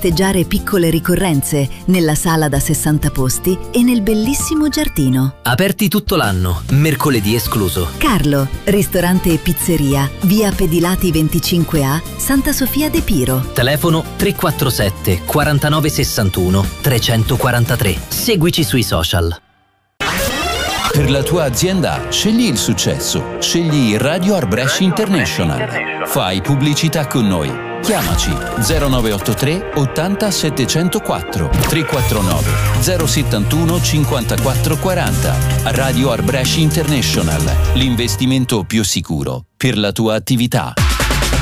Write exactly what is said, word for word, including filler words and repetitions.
festeggiare piccole ricorrenze nella sala da sessanta posti e nel bellissimo giardino. Aperti tutto l'anno, mercoledì escluso. Carlo, ristorante e pizzeria, via Pedilati venticinque A, Santa Sofia de Piro. Telefono tre quattro sette quarantanove sessantuno trecentoquarantatré. Seguici sui social. Per la tua azienda, scegli il successo. Scegli Radio Arbresh International. Fai pubblicità con noi. Chiamaci zero nove otto tre ottanta settecentoquattro tre quattro nove zero settantuno cinquantaquattro quaranta. Radio Arbresh International, l'investimento più sicuro per la tua attività.